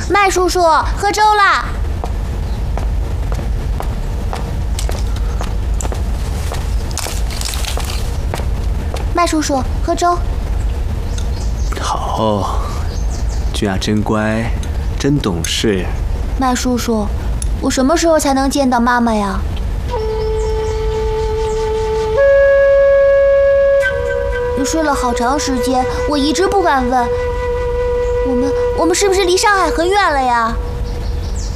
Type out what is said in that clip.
麦叔叔，喝粥啦！麦叔叔，喝粥。 好，君雅真乖，真懂事。 麦叔叔，我什么时候才能见到妈妈呀？你睡了好长时间，我一直不敢问。我们是不是离上海很远了呀？